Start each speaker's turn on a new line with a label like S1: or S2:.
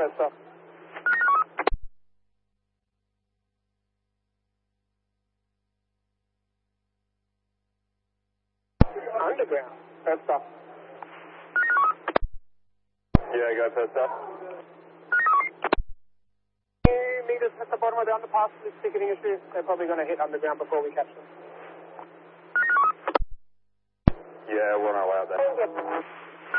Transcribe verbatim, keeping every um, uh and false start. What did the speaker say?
S1: pissed off. Underground. Pissed off.
S2: Yeah, I got pissed off.
S1: Meet us at the bottom of the underpass. This ticketing issue. They're probably going to hit underground before we catch them.
S2: Yeah, we're not allowed that.